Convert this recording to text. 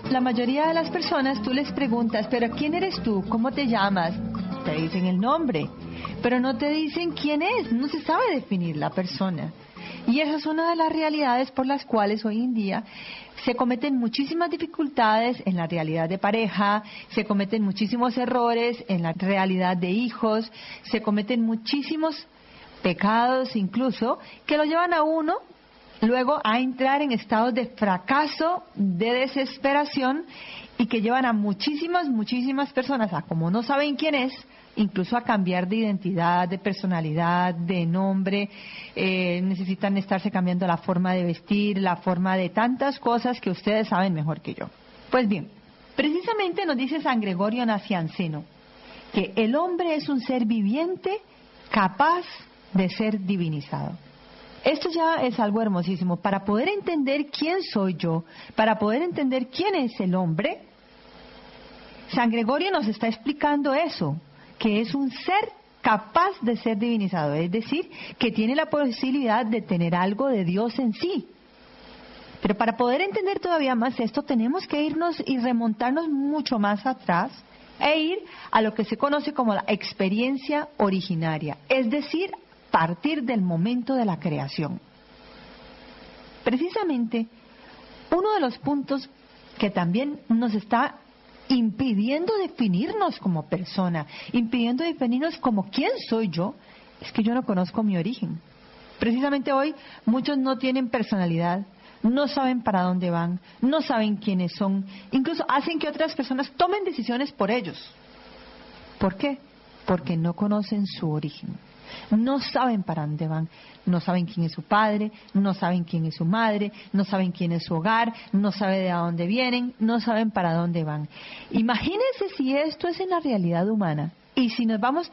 La mayoría de las personas tú les preguntas, pero ¿quién eres tú? ¿Cómo te llamas? Te dicen el nombre, pero no te dicen quién es, no se sabe definir la persona. Y esa es una de las realidades por las cuales hoy en día se cometen muchísimas dificultades en la realidad de pareja, se cometen muchísimos errores en la realidad de hijos, se cometen muchísimos pecados incluso que lo llevan a uno luego a entrar en estados de fracaso, de desesperación y que llevan a muchísimas personas a, como no saben quién es, incluso a cambiar de identidad, de personalidad, de nombre, necesitan estarse cambiando la forma de vestir, la forma de tantas cosas que ustedes saben mejor que yo. Pues bien, precisamente nos dice San Gregorio Nacianceno que el hombre es un ser viviente capaz de ser divinizado. Esto ya es algo hermosísimo. Para poder entender quién soy yo, para poder entender quién es el hombre, San Gregorio nos está explicando eso, que es un ser capaz de ser divinizado, es decir, que tiene la posibilidad de tener algo de Dios en sí. Pero para poder entender todavía más esto, tenemos que irnos y remontarnos mucho más atrás e ir a lo que se conoce como la experiencia originaria, es decir, partir del momento de la creación. Precisamente, uno de los puntos que también nos está impidiendo definirnos como persona, impidiendo definirnos como quién soy yo, es que yo no conozco mi origen. Precisamente hoy muchos no tienen personalidad, no saben para dónde van, no saben quiénes son, incluso hacen que otras personas tomen decisiones por ellos. ¿Por qué? Porque no conocen su origen. No saben para dónde van, no saben quién es su padre, no saben quién es su madre, no saben quién es su hogar, no saben de dónde vienen, no saben para dónde van. Imagínense si esto es en la realidad humana y si nos vamos